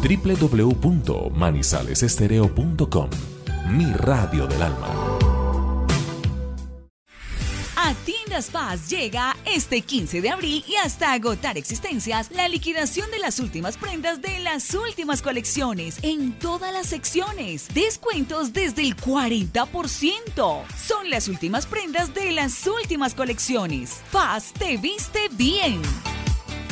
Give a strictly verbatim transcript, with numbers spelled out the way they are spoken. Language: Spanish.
doble u doble u doble u punto manizales estereo punto com. Mi radio del alma. A Tiendas Paz llega este quince de abril y hasta agotar existencias la liquidación de las últimas prendas de las últimas colecciones en todas las secciones. Descuentos desde el cuarenta por ciento. Son las últimas prendas de las últimas colecciones. Paz te viste bien.